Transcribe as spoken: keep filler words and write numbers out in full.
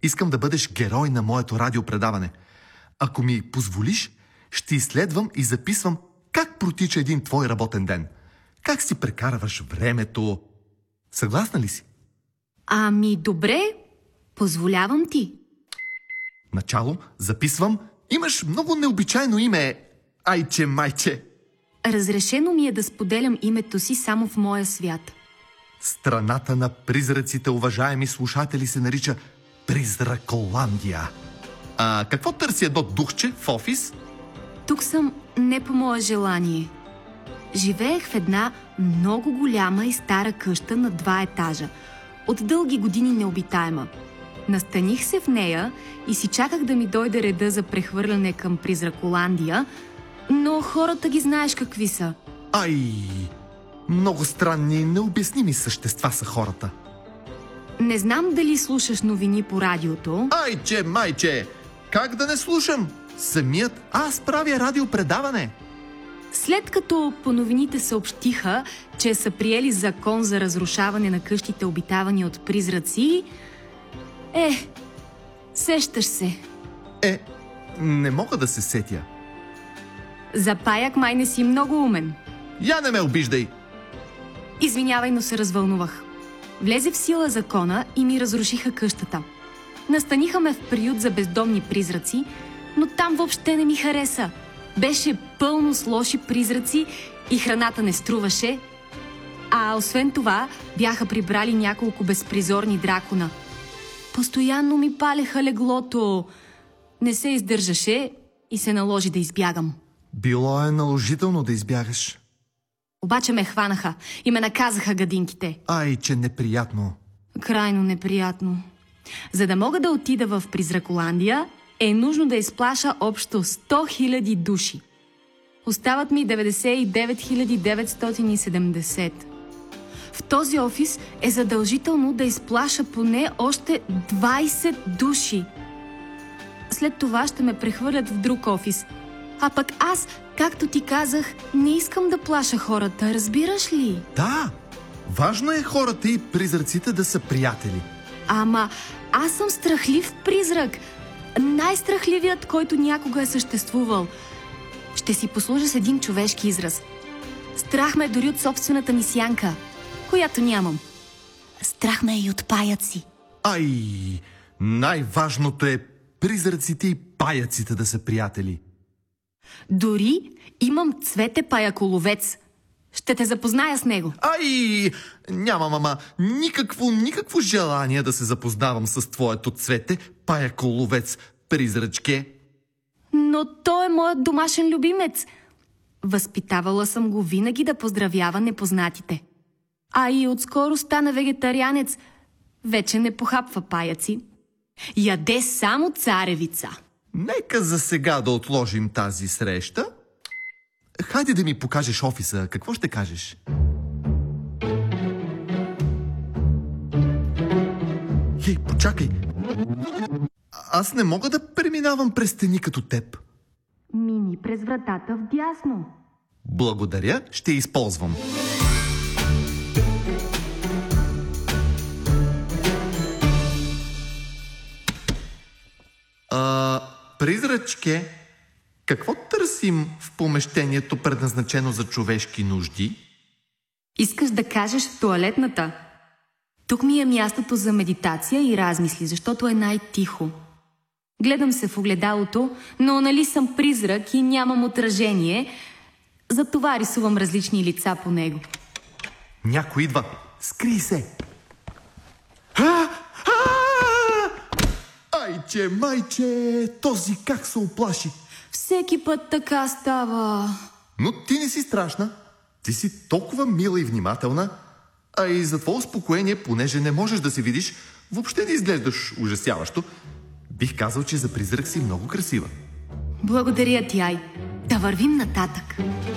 Искам да бъдеш герой на моето радиопредаване. Ако ми позволиш, ще изследвам и записвам как протича един твой работен ден. Как си прекарваш времето. Съгласна ли си? Ами добре, позволявам ти. Начало записвам. Имаш много необичайно име, Айче Майче. Разрешено ми е да споделям името си само в моя свят. Страната на призраците, уважаеми слушатели, се нарича Призраколандия. А какво търси едно духче в офис? Тук съм не по мое желание. Живеех в една много голяма и стара къща на два етажа. От дълги години необитаема. Настаних се в нея и си чаках да ми дойде реда за прехвърляне към Призраколандия, но хората ги знаеш какви са. Ай, много странни, необясними същества са хората. Не знам дали слушаш новини по радиото. Айче Майче, как да не слушам? Самият аз правя радиопредаване. След като по новините съобщиха, че са приели закон за разрушаване на къщите, обитавани от призраци, е, сещаш се. Е, не мога да се сетя. За паяк май не си много умен. Я не ме обиждай. Извинявай, но се развълнувах. Влезе в сила закона и ми разрушиха къщата. Настаниха ме в приют за бездомни призраци, но там въобще не ми хареса. Беше пълно с лоши призраци и храната не струваше. А освен това, бяха прибрали няколко безпризорни дракона. Постоянно ми палеха леглото. Не се издържаше и се наложи да избягам. Било е наложително да избягаш. Обаче ме хванаха и ме наказаха гадинките. Ай, че неприятно. Крайно неприятно. За да мога да отида в Призраколандия, е нужно да изплаша общо сто хиляди души. Остават ми деветдесет и девет хиляди деветстотин и седемдесет. В този офис е задължително да изплаша поне още двайсет души. След това ще ме прехвърлят в друг офис. А пък аз, както ти казах, не искам да плаша хората, разбираш ли? Да, важно е хората и призраците да са приятели. Ама аз съм страхлив призрак. Най-страхливият, който някога е съществувал. Ще си послужа с един човешки израз. Страх ме дори от собствената ми сянка, която нямам. Страх ме и от паяци. Ай, най-важното е призраците и паяците да са приятели. Дори имам Цвете паяколовец. Ще те запозная с него. Ай, няма, мама, никакво, никакво желание да се запознавам с твоето Цвете паяколовец, призрачке. Но той е моят домашен любимец. Възпитавала съм го винаги да поздравява непознатите. А и отскоро стана вегетарианец. Вече не похапва паяци. Яде само царевица. Нека за сега да отложим тази среща. Хайде да ми покажеш офиса. Какво ще кажеш? Хей, почакай. Аз не мога да преминавам през стени като теб. Мини през вратата вдясно. Благодаря, ще използвам. А, призрачке, какво търсим в помещението, предназначено за човешки нужди? Искаш да кажеш в тоалетната? Тук ми е мястото за медитация и размисли, защото е най-тихо. Гледам се в огледалото, но нали съм призрак и нямам отражение, затова рисувам различни лица по него. Някой идва. Скрий се. А! А! Айче, майче, този как се оплаши. Всеки път така става. Но ти не си страшна. Ти си толкова мила и внимателна. А и за твое успокоение, понеже не можеш да се видиш, въобще не изглеждаш ужасяващо. Бих казал, че за призрак си много красива. Благодаря ти, Ай. Да вървим нататък.